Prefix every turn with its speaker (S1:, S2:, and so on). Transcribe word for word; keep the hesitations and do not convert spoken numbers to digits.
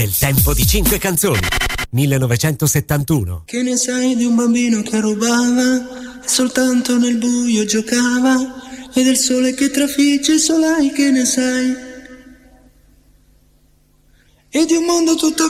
S1: È il tempo di cinque canzoni. millenovecentosettantuno.
S2: Che ne sai di un bambino che rubava e soltanto nel buio giocava, e del sole che trafigge i solai, che ne sai? E di un mondo tutto